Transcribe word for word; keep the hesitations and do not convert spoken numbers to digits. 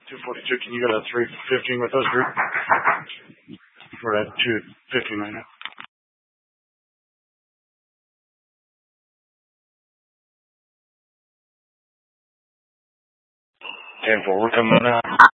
two forty-two, can you go to three fifteen with those group? We're at two fifteen right now. ten four, we're coming out.